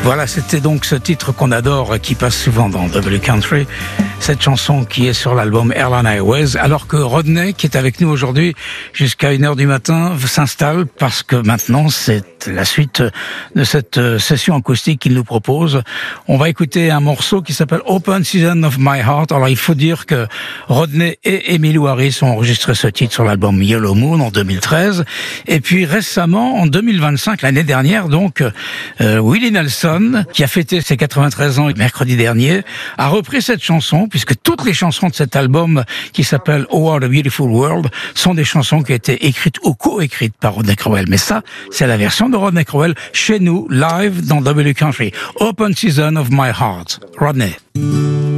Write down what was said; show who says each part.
Speaker 1: Voilà, c'était donc ce titre qu'on adore, qui passe souvent dans W Country, cette chanson qui est sur l'album Airline Highways, alors que Rodney, qui est avec nous aujourd'hui jusqu'à 1h du matin, s'installe parce que maintenant c'est la suite de cette session acoustique qu'il nous propose. On va écouter un morceau qui s'appelle Open Season of My Heart. Alors il faut dire que Rodney et Emmylou Harris ont enregistré ce titre sur l'album Yellow Moon en 2013, et puis récemment en 2025, l'année dernière donc, Willie Nelson, qui a fêté ses 93 ans mercredi dernier, a repris cette chanson, puisque toutes les chansons de cet album qui s'appelle Oh What a Beautiful World sont des chansons qui ont été écrites ou co-écrites par Rodney Crowell. Mais ça, c'est la version de Rodney Crowell chez nous, live dans W Country. Open Season of My Heart. Rodney.